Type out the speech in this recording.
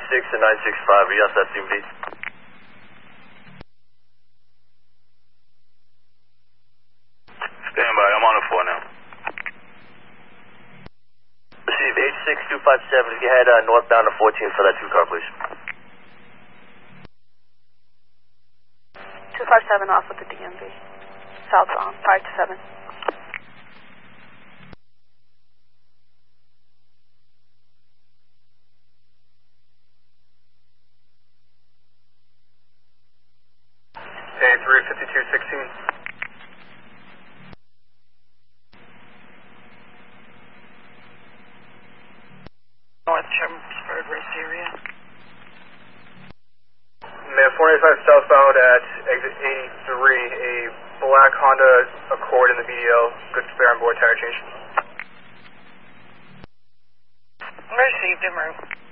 86 and 965, are you outside CMD? Stand by, I'm on the 4 now. Receive 86257, if you head northbound to 14 for that 2-car, please. 257 off with the DMV. Southbound, 527. Hey, 35216. North Shermansburg Rest area. Man, 485 southbound at exit 83, a black Honda Accord in the BDL. Good spare on board, tire change. Received en route.